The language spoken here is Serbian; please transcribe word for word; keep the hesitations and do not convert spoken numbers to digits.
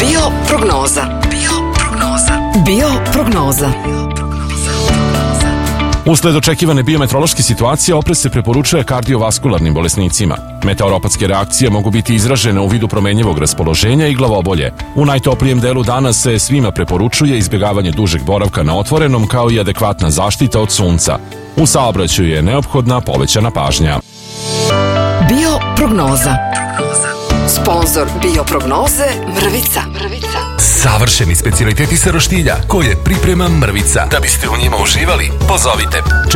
Bioprognoza. Bioprognoza. Bioprognoza. Usled očekivane biometeorološke situacije oprez se preporučuje kardiovaskularnim bolesnicima. Meteoropatske reakcije mogu biti izražene u vidu promenjivog raspoloženja i glavobolje. U najtoplijem delu dana se svima preporučuje izbjegavanje dužeg boravka na otvorenom kao i adekvatna zaštita od sunca. U saobraćaju je neophodna povećana pažnja. Bioprognoza. Sponzor Bioprognoze Mrvica. Mrvica. Savršeni specijaliteti sa roštilja koje priprema Mrvica. Da biste u njima uživali, pozovite